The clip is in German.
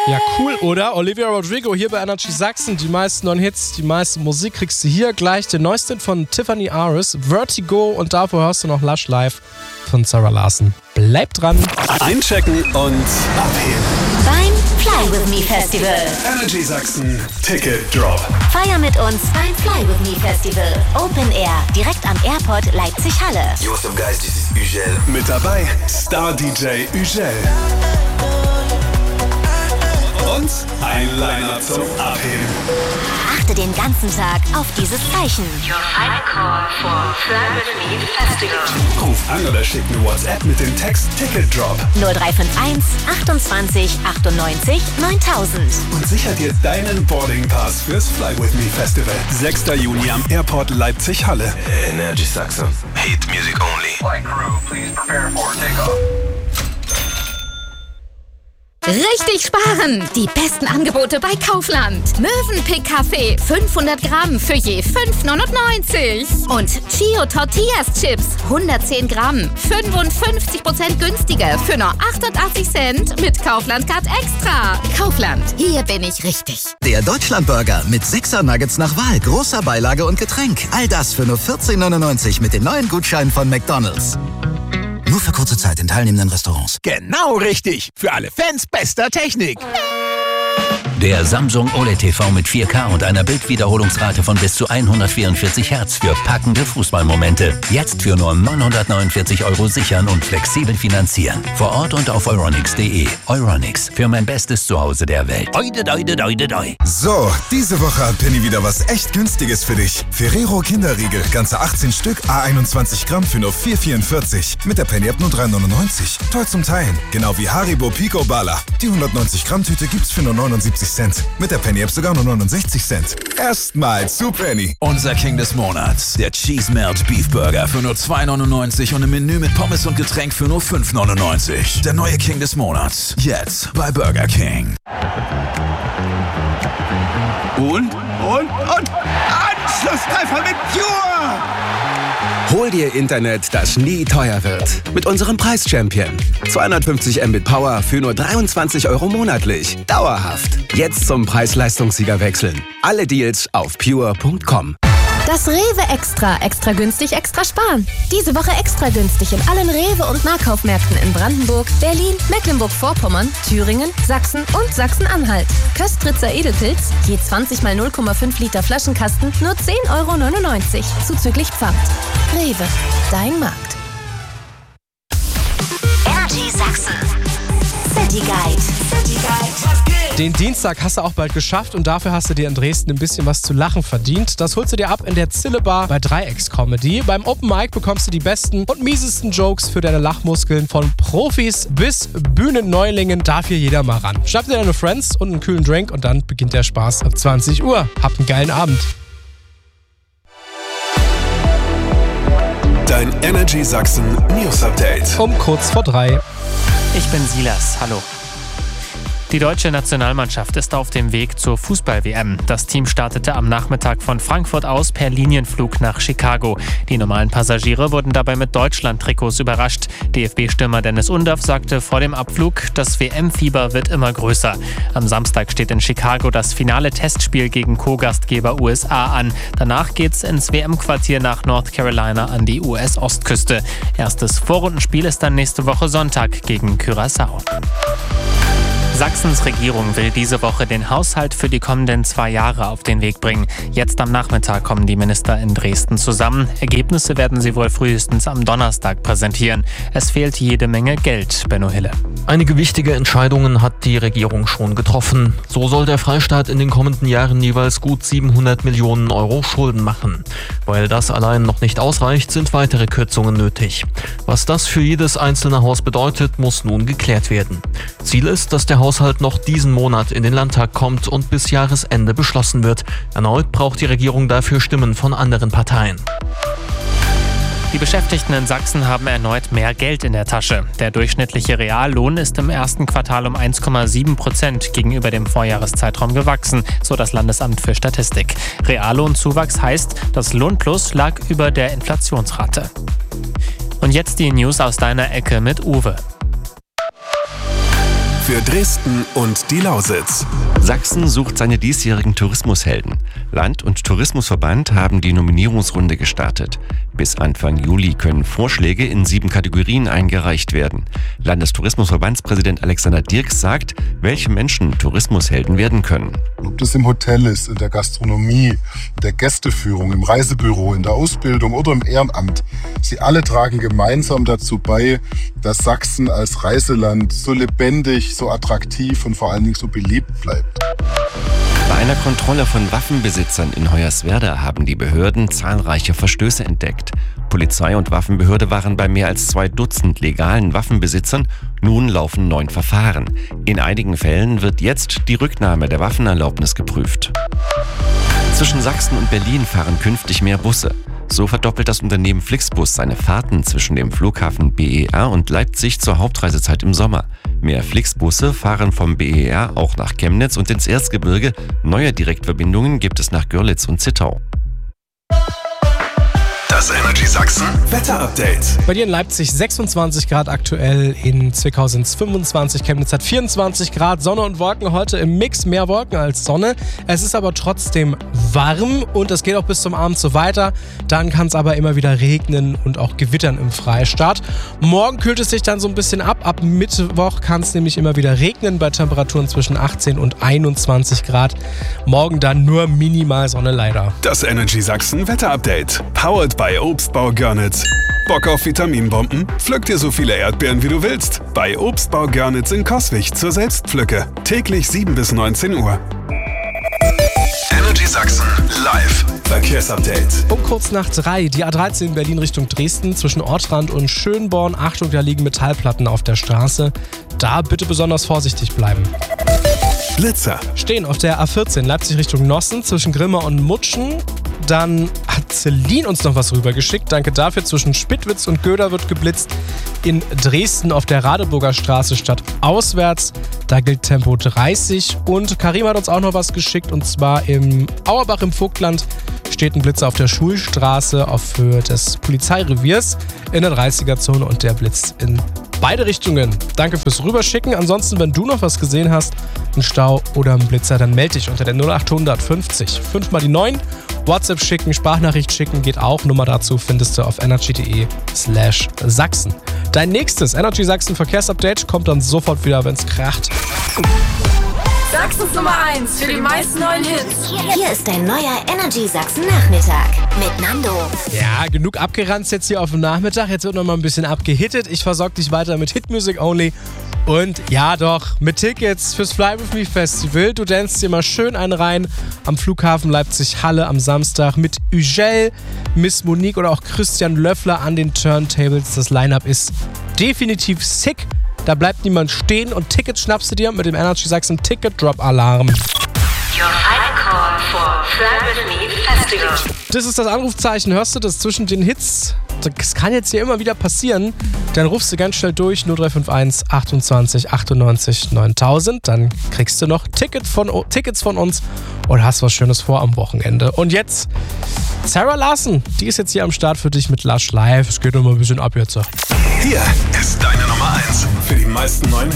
Ja, cool, oder? Olivia Rodrigo hier bei Energy Sachsen. Die meisten neuen Hits, die meiste Musik kriegst du hier. Gleich den neuesten von Tiffany Aris, Vertigo. Und davor hörst du noch Lush Live von Sarah Larson. Bleib dran. Einchecken und abheben. Beim Fly With Me Festival. Energy Sachsen Ticket Drop. Feier mit uns beim Fly With Me Festival. Open Air, direkt am Airport Leipzig-Halle. Yo, what's up guys, this is Ugel. Mit dabei Star-DJ Ugel. Und ein Line-Up zum Abheben. Achte den ganzen Tag auf dieses Zeichen. Your final call for Fly With Me Festival. Ruf an oder schick eine WhatsApp mit dem Text Ticket Drop 0351 28 98 9000. und sicher dir deinen Boarding Pass fürs Fly With Me Festival. 6. Juni am Airport Leipzig-Halle. Energy Sachsen. Hit music only. Flight crew, please prepare for takeoff. Richtig sparen! Die besten Angebote bei Kaufland. Mövenpick Kaffee 500 Gramm für je 5,99. Und Chio Tortillas Chips 110 Gramm 55% günstiger für nur 88 Cent mit Kaufland-Card Extra. Kaufland, hier bin ich richtig. Der Deutschlandburger mit 6er Nuggets nach Wahl, großer Beilage und Getränk. All das für nur 14,99 mit den neuen Gutscheinen von McDonald's. Nur für kurze Zeit in teilnehmenden Restaurants. Genau richtig. Für alle Fans bester Technik. Der Samsung OLED TV mit 4K und einer Bildwiederholungsrate von bis zu 144 Hertz für packende Fußballmomente. Jetzt für nur 949 € sichern und flexibel finanzieren. Vor Ort und auf euronics.de. Euronics, für mein bestes Zuhause der Welt. Oide, doide, doide, doi. So, diese Woche hat Penny wieder was echt Günstiges für dich. Ferrero Kinderriegel, ganze 18 Stück, A21 Gramm für nur 4,44. Mit der Penny-App nur 3,99. Toll zum Teilen. Genau wie Haribo Pico Bala. Die 190 Gramm Tüte gibt's für nur 79 Cent. Mit der Penny-App sogar nur 69 Cent. Erstmal zu Penny. Unser King des Monats. Der Cheese Melt Beef Burger für nur 2,99 und im Menü mit Pommes und Getränk für nur 5,99. Der neue King des Monats. Jetzt bei Burger King. Und Anschlusstreffer mit Pure! Hol dir Internet, das nie teuer wird. Mit unserem Preis-Champion. 250 Mbit Power für nur 23 € monatlich. Dauerhaft. Jetzt zum Preis-Leistungssieger wechseln. Alle Deals auf pure.com. Das Rewe Extra. Extra günstig, extra sparen. Diese Woche extra günstig in allen Rewe- und Nahkaufmärkten in Brandenburg, Berlin, Mecklenburg-Vorpommern, Thüringen, Sachsen und Sachsen-Anhalt. Köstritzer Edelpilz, je 20 mal 0,5 Liter Flaschenkasten, nur 10,99 € zuzüglich Pfand. Rewe, dein Markt. Energy Sachsen. City Guide. City Guide. Den Dienstag hast du auch bald geschafft und dafür hast du dir in Dresden ein bisschen was zu lachen verdient. Das holst du dir ab in der Zille Bar bei Dreiecks-Comedy. Beim Open Mic bekommst du die besten und miesesten Jokes für deine Lachmuskeln von Profis bis Bühnenneulingen. Darf hier jeder mal ran. Schnapp dir deine Friends und einen kühlen Drink und dann beginnt der Spaß ab 20 Uhr. Habt einen geilen Abend. Dein Energy Sachsen News Update. Um kurz vor 3. Ich bin Silas, hallo. Die deutsche Nationalmannschaft ist auf dem Weg zur Fußball-WM. Das Team startete am Nachmittag von Frankfurt aus per Linienflug nach Chicago. Die normalen Passagiere wurden dabei mit Deutschland-Trikots überrascht. DFB-Stürmer Dennis Undorf sagte vor dem Abflug, das WM-Fieber wird immer größer. Am Samstag steht in Chicago das finale Testspiel gegen Co-Gastgeber USA an. Danach geht's ins WM-Quartier nach North Carolina an die US-Ostküste. Erstes Vorrundenspiel ist dann nächste Woche Sonntag gegen Curaçao. Sachsens Regierung will diese Woche den Haushalt für die kommenden 2 Jahre auf den Weg bringen. Jetzt am Nachmittag kommen die Minister in Dresden zusammen. Ergebnisse werden sie wohl frühestens am Donnerstag präsentieren. Es fehlt jede Menge Geld, Benno Hille. Einige wichtige Entscheidungen hat die Regierung schon getroffen. So soll der Freistaat in den kommenden Jahren jeweils gut 700 Millionen € Schulden machen. Weil das allein noch nicht ausreicht, sind weitere Kürzungen nötig. Was das für jedes einzelne Haus bedeutet, muss nun geklärt werden. Ziel ist, dass der Haushalt noch diesen Monat in den Landtag kommt und bis Jahresende beschlossen wird. Erneut braucht die Regierung dafür Stimmen von anderen Parteien. Die Beschäftigten in Sachsen haben erneut mehr Geld in der Tasche. Der durchschnittliche Reallohn ist im ersten Quartal um 1,7% gegenüber dem Vorjahreszeitraum gewachsen, so das Landesamt für Statistik. Reallohnzuwachs heißt, das Lohnplus lag über der Inflationsrate. Und jetzt die News aus deiner Ecke mit Uwe. für Dresden und die Lausitz. Sachsen sucht seine diesjährigen Tourismushelden. Land- und Tourismusverband haben die Nominierungsrunde gestartet. Bis Anfang Juli können Vorschläge in 7 Kategorien eingereicht werden. Landestourismusverbandspräsident Alexander Dirks sagt, welche Menschen Tourismushelden werden können. Ob das im Hotel ist, in der Gastronomie, in der Gästeführung, im Reisebüro, in der Ausbildung oder im Ehrenamt. Sie alle tragen gemeinsam dazu bei, dass Sachsen als Reiseland so lebendig, so attraktiv und vor allen Dingen so beliebt bleibt. Bei einer Kontrolle von Waffenbesitzern in Hoyerswerda haben die Behörden zahlreiche Verstöße entdeckt. Polizei und Waffenbehörde waren bei mehr als 2 Dutzend legalen Waffenbesitzern. Nun laufen 9 Verfahren. In einigen Fällen wird jetzt die Rücknahme der Waffenerlaubnis geprüft. Zwischen Sachsen und Berlin fahren künftig mehr Busse. So verdoppelt das Unternehmen Flixbus seine Fahrten zwischen dem Flughafen BER und Leipzig zur Hauptreisezeit im Sommer. Mehr Flixbusse fahren vom BER auch nach Chemnitz und ins Erzgebirge. Neue Direktverbindungen gibt es nach Görlitz und Zittau. Das Energy Sachsen Wetter-Update. Bei dir in Leipzig 26 Grad aktuell, in Zwickau sind es 25, Chemnitz hat 24 Grad, Sonne und Wolken heute im Mix, mehr Wolken als Sonne. Es ist aber trotzdem warm und es geht auch bis zum Abend so weiter. Dann kann es aber immer wieder regnen und auch gewittern im Freistaat. Morgen kühlt es sich dann so ein bisschen ab. Ab Mittwoch kann es nämlich immer wieder regnen bei Temperaturen zwischen 18 und 21 Grad. Morgen dann nur minimal Sonne leider. Das Energy Sachsen Wetter-Update. Powered by Obstbau Görnitz. Bock auf Vitaminbomben? Pflück dir so viele Erdbeeren, wie du willst. Bei Obstbau Görnitz in Coswig zur Selbstpflücke. Täglich 7 bis 19 Uhr. Energy Sachsen live. Verkehrsupdate. Um kurz nach 3, die A13 Berlin Richtung Dresden zwischen Ortrand und Schönborn. Achtung, da liegen Metallplatten auf der Straße. Da bitte besonders vorsichtig bleiben. Blitzer. Stehen auf der A14 Leipzig Richtung Nossen zwischen Grimma und Mutschen. Dann hat Celine uns noch was rübergeschickt. Danke dafür. Zwischen Spittwitz und Göder wird geblitzt. In Dresden auf der Radeburger Straße stadtauswärts. Da gilt Tempo 30. Und Karim hat uns auch noch was geschickt. Und zwar im Auerbach im Vogtland steht ein Blitzer auf der Schulstraße auf Höhe des Polizeireviers in der 30er-Zone. Und der blitzt in beide Richtungen. Danke fürs Rüberschicken. Ansonsten, wenn du noch was gesehen hast, einen Stau oder einen Blitzer, dann melde dich unter der 0800 50 5 mal die 9. WhatsApp schicken, Sprachnachricht schicken geht auch. Nummer dazu findest du auf energy.de/Sachsen. Dein nächstes Energy Sachsen Verkehrsupdate kommt dann sofort wieder, wenn's kracht. Sachsens Nummer 1 für die meisten neuen Hits. Hier ist dein neuer Energy Sachsen Nachmittag mit Nando. Ja, genug abgeranzt jetzt hier auf dem Nachmittag. Jetzt wird noch mal ein bisschen abgehittet. Ich versorge dich weiter mit Hit Music Only. Und ja doch, mit Tickets fürs Fly With Me Festival. Du danst dir mal schön einen rein am Flughafen Leipzig-Halle am Samstag mit Ugel, Miss Monique oder auch Christian Löffler an den Turntables. Das Line-Up ist definitiv sick. Da bleibt niemand stehen und Tickets schnappst du dir mit dem Energy Sachsen Ticket Drop Alarm. Your final call for Fly With Me Festival. Das ist das Anrufzeichen, hörst du das zwischen den Hits? Das kann jetzt hier immer wieder passieren. Dann rufst du ganz schnell durch 0351 28 98 9000. Dann kriegst du noch Tickets von uns und hast was Schönes vor am Wochenende. Und jetzt Sarah Larson, die ist jetzt hier am Start für dich mit Lush Live. Es geht noch mal ein bisschen ab jetzt. Hier ist deine Nummer 1 für die meisten neuen